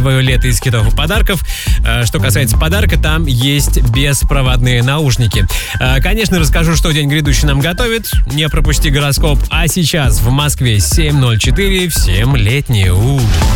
твое лето из хитов и подарков. Что касается подарка, там есть беспроводные наушники. Конечно, расскажу, что день грядущий нам готовит. Не пропусти гороскоп. А сейчас в Москве 7:04. Всем летние.